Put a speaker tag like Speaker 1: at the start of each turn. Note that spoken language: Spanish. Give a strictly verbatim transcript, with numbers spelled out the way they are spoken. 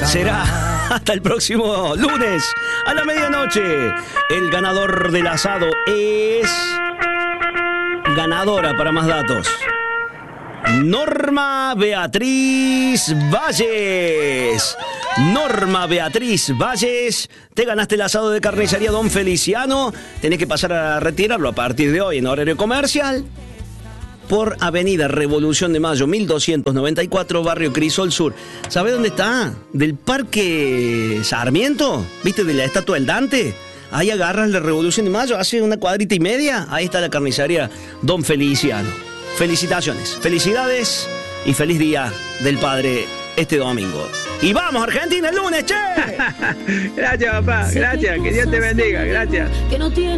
Speaker 1: Será hasta el próximo lunes a la medianoche. El ganador del asado es... Ganadora, para más datos, Norma Beatriz Valles. Norma Beatriz Valles, te ganaste el asado de carnicería Don Feliciano. Tenés que pasar a retirarlo a partir de hoy en horario comercial por Avenida Revolución de Mayo mil doscientos noventa y cuatro, Barrio Crisol Sur. ¿Sabés dónde está? Del Parque Sarmiento, ¿viste? De la estatua del Dante. Ahí agarras la Revolución de Mayo, hace una cuadrita y media, ahí está la carnicería Don Feliciano. Felicitaciones, felicidades y feliz Día del Padre este domingo. Y vamos, Argentina, el lunes, che.
Speaker 2: Gracias, papá, gracias, que Dios te bendiga, gracias. Que no tiene